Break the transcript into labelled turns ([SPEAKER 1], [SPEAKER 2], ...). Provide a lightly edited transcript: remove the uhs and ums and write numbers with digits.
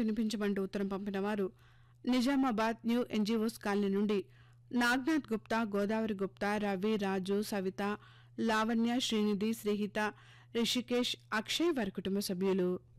[SPEAKER 1] వినిపించమంటూ ఉత్తరం పంపిన వారు నిజామాబాద్ న్యూ ఎన్జీఓస్ కాలనీ నుండి నాగ్నాథ్ గుప్తా, గోదావరి గుప్తా, రవి, రాజు, సవిత, లావణ్య, శ్రీనిధి, శ్రీహిత, రిషికేష్, అక్షయ్ వారి కుటుంబ సభ్యులు.